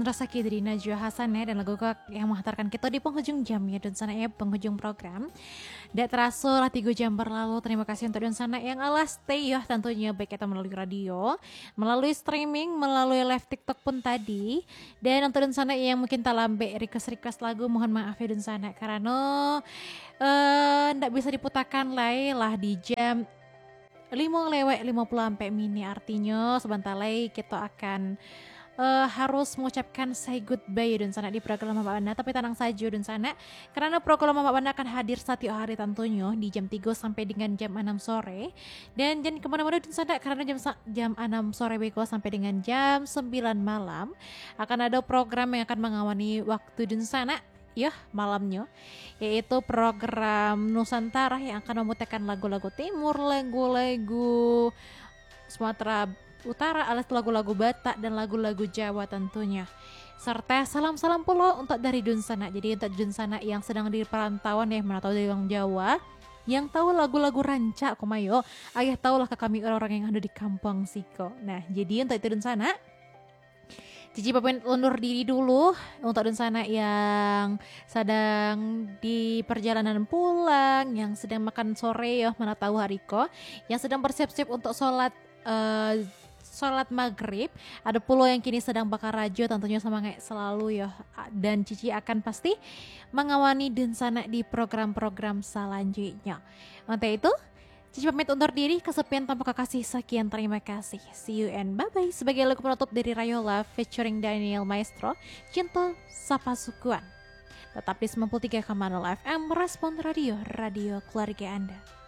Saki dari Najwa Hasan ya, dan lagu yang menghantarkan kita di penghujung jam ya dan sana ya, penghujung program. Tidak terasa lah 3 jam berlalu. Terima kasih untuk dan sana yang alas stay ya, tentunya baik kita melalui radio, melalui streaming, melalui live TikTok pun tadi. Dan untuk dan sana yang mungkin tak lambe request lagu, mohon maaf ya dan sana karena ndak bisa diputarkan lah di jam 5:50 sampai mini, artinya sebentar lagi kita akan harus mengucapkan say goodbye dan sana di program Mama Banda, tapi tenang saja dan sana karena program Mama Banda akan hadir setiap hari tentunya di jam 3 sampai dengan jam 6 sore, dan jangan kemana-mana dan sana karena jam 6 sore beko sampai dengan jam 9 malam akan ada program yang akan mengawani waktu dan sana ya malamnya, yaitu program Nusantara yang akan memutarkan lagu-lagu timur, lagu-lagu Sumatera Utara alias lagu-lagu Batak dan lagu-lagu Jawa tentunya. Serta salam-salam pula untuk dari Dunsana. Jadi untuk Dunsana yang sedang di perantauan ya, mana tahu dari orang Jawa yang tahu lagu-lagu ranca kumayo, ayah tahulah ke kami orang-orang yang ada di kampung Siko. Nah, jadi untuk itu Dunsana Cici pamit undur diri dulu untuk Dunsana yang sedang di perjalanan pulang, yang sedang makan sore ya, mana tahu hariko, yang sedang bersiap-siap untuk sholat maghrib, ada pula yang kini sedang bakar rajo, tentunya semangat selalu ya, dan Cici akan pasti mengawani Dunsana di program-program selanjutnya. Untuk itu Cici pamit undur diri, kesepian tanpa kekasih, sekian terima kasih, see you and bye bye. Sebagai lagu penutup dari Rayo Love featuring Daniel Maestro, Cinta Sapa Sukuan. Tetap di 93,0 FM, Respon Radio, radio keluarga Anda.